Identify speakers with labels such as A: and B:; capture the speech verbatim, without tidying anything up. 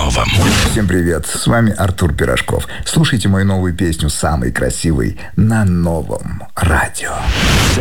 A: новом.
B: Всем привет, с вами Артур Пирожков. Слушайте мою новую песню «Самый красивый» на новом радио.